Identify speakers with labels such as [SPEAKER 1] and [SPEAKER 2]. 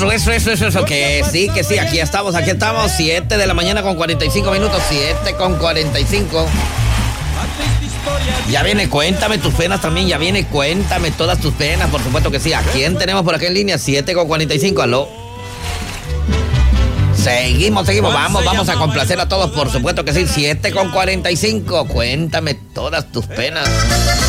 [SPEAKER 1] Eso, que sí, aquí estamos, 7 de la mañana con 45 minutos, 7 con 45. Ya viene, cuéntame tus penas también, ya viene, cuéntame todas tus penas, por supuesto que sí. ¿A quién tenemos por aquí en línea? 7 con 45, aló. Seguimos, vamos a complacer a todos, por supuesto que sí. 7 con 45, cuéntame todas tus penas.